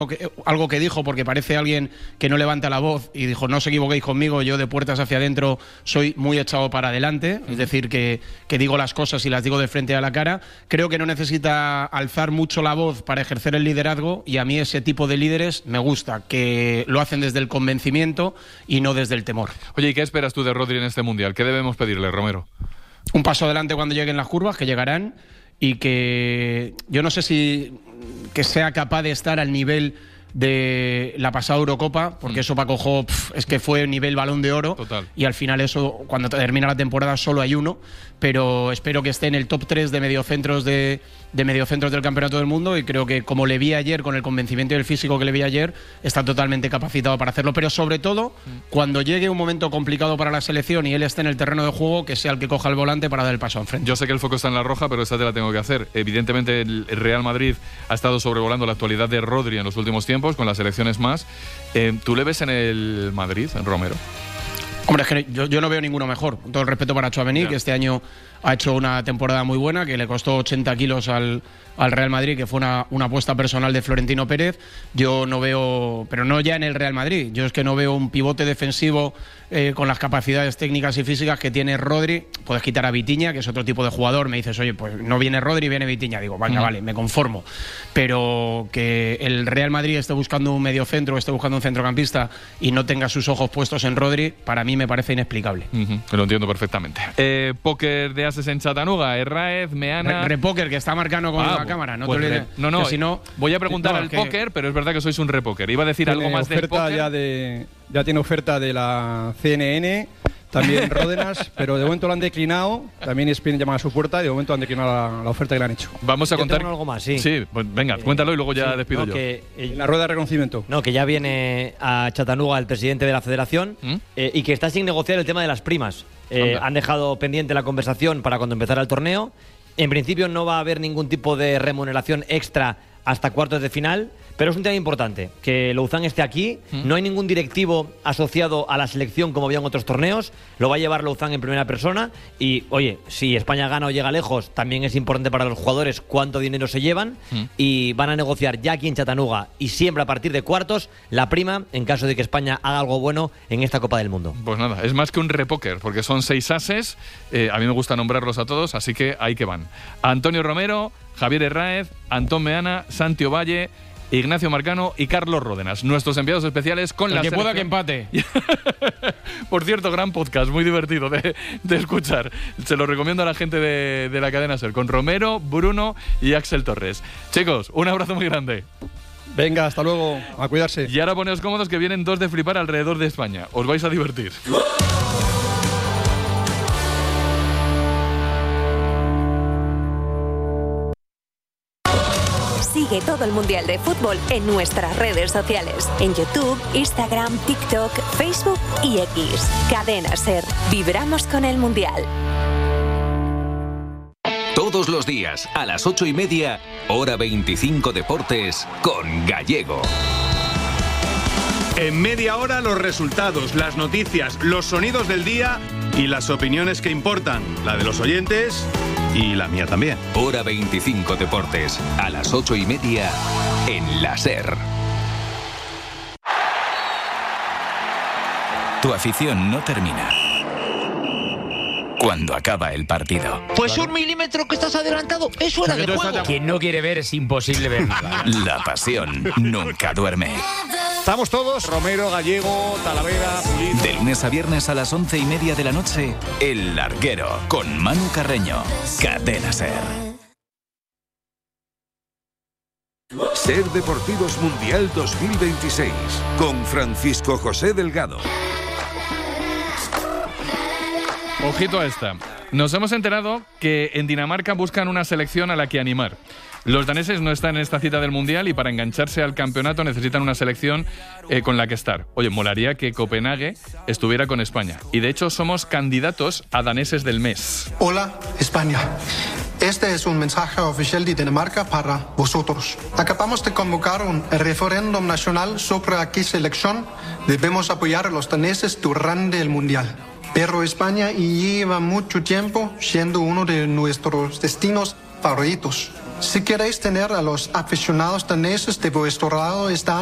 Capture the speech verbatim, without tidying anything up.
algo que dijo, porque parece alguien que no levanta la voz, y dijo: no os equivoquéis conmigo, yo de puertas hacia adentro soy muy echado para adelante, es decir, que, que digo las cosas y las digo de frente a la cara. Creo que no necesita alzar mucho la voz para ejercer el liderazgo, y a mí ese tipo de líderes me gusta, que lo hacen desde el convencimiento y no desde el temor. Oye, ¿y qué esperas tú de Rodri en este Mundial? ¿Qué debemos pedirle, Romero? Un paso adelante cuando lleguen las curvas, que llegarán, y que yo no sé si que sea capaz de estar al nivel de la pasada Eurocopa, porque mm. eso Paco Jo pf, es que fue nivel Balón de Oro. Total. Y al final eso, cuando termina la temporada, solo hay uno, pero espero que esté en el top tres de mediocentros de, de mediocentros del Campeonato del Mundo, y creo que, como le vi ayer, con el convencimiento y el físico que le vi ayer, está totalmente capacitado para hacerlo. Pero sobre todo, mm. cuando llegue un momento complicado para la selección y él esté en el terreno de juego, que sea el que coja el volante para dar el paso enfrente. Yo sé que el foco está en la roja, pero esta te la tengo que hacer. Evidentemente el Real Madrid ha estado sobrevolando la actualidad de Rodri en los últimos tiempos, con las selecciones más. Eh, ¿Tú le ves en el Madrid, en Romero? Hombre, es que yo, yo no veo ninguno mejor. Con todo el respeto para Tchouaméni, que este año ha hecho una temporada muy buena, que le costó ochenta kilos al, al Real Madrid, que fue una, una apuesta personal de Florentino Pérez. Yo no veo, pero no ya en el Real Madrid, yo es que no veo un pivote defensivo eh, con las capacidades técnicas y físicas que tiene Rodri. Puedes quitar a Vitinha, que es otro tipo de jugador. Me dices: oye, pues no viene Rodri, viene Vitinha. Digo, venga, mm. vale, me conformo. Pero que el Real Madrid esté buscando un mediocentro, esté buscando un centrocampista y no tenga sus ojos puestos en Rodri, para mí me parece inexplicable. Uh-huh. Lo entiendo perfectamente. Eh, póker de ases en Chattanooga, Herráez, Meana... Repóker, que está marcando con ah, la cámara, no pues te olvides. No, no, si no, voy a preguntar no, al que... póker, pero es verdad que sois un repóker. Iba a decir algo más del póker. Ya, de, ya tiene oferta de la C N N, también Ródenas, pero de momento lo han declinado. También E S P N llama a su puerta y de momento han declinado la, la oferta que le han hecho. Vamos a Yo contar algo más, sí. Sí, pues venga, eh, cuéntalo y luego ya sí, despido no, yo. Que, eh, la rueda de reconocimiento. No, que ya viene a Chattanooga el presidente de la federación ¿Mm? eh, y que está sin negociar el tema de las primas. Eh, han dejado pendiente la conversación para cuando empezara el torneo. En principio no va a haber ningún tipo de remuneración extra hasta cuartos de final, pero es un tema importante, que Louzán esté aquí. ¿Mm? No hay ningún directivo asociado a la selección como había en otros torneos, lo va a llevar Louzán en primera persona y, oye, si España gana o llega lejos, también es importante para los jugadores cuánto dinero se llevan. ¿Mm? Y van a negociar ya aquí en Chattanooga y siempre a partir de cuartos la prima en caso de que España haga algo bueno en esta Copa del Mundo. Pues nada, es más que un repóker, porque son seis ases, eh, a mí me gusta nombrarlos a todos, así que ahí que van. Antonio Romero, Javier Herráez, Antón Meana, Santi Ovalle, Ignacio Marcano y Carlos Ródenas, nuestros enviados especiales con el la que selección. Pueda que empate. Por cierto, gran podcast, muy divertido de, de escuchar. Se lo recomiendo a la gente de, de la cadena SER, con Romero, Bruno y Axel Torres. Chicos, un abrazo muy grande. Venga, hasta luego, a cuidarse. Y ahora poneos cómodos, que vienen dos de flipar alrededor de España. Os vais a divertir. Sigue todo el Mundial de Fútbol en nuestras redes sociales. En YouTube, Instagram, TikTok, Facebook y X. Cadena SER. Vibramos con el Mundial. Todos los días, a las ocho y media, hora veinticinco Deportes, con Gallego. En media hora, los resultados, las noticias, los sonidos del día y las opiniones que importan. La de los oyentes y la mía también. Hora veinticinco Deportes, a las ocho y media, en la SER. Tu afición no termina cuando acaba el partido. Pues un milímetro que estás adelantado es fuera de juego. Quien no quiere ver es imposible ver nada. La pasión nunca duerme. Estamos todos, Romero, Gallego, Talavera, Pulido. De lunes a viernes a las once y media de la noche, El Larguero, con Manu Carreño. Cadena SER. SER Deportivos Mundial dos mil veintiséis, con Francisco José Delgado. Ojito a esta. Nos hemos enterado que en Dinamarca buscan una selección a la que animar. Los daneses no están en esta cita del Mundial y para engancharse al campeonato necesitan una selección eh, con la que estar. Oye, molaría que Copenhague estuviera con España. Y de hecho somos candidatos a daneses del mes. Hola, España. Este es un mensaje oficial de Dinamarca para vosotros. Acabamos de convocar un referéndum nacional sobre a qué selección debemos apoyar a los daneses durante el Mundial. Pero España lleva mucho tiempo siendo uno de nuestros destinos favoritos. Si queréis tener a los aficionados daneses de vuestro lado, está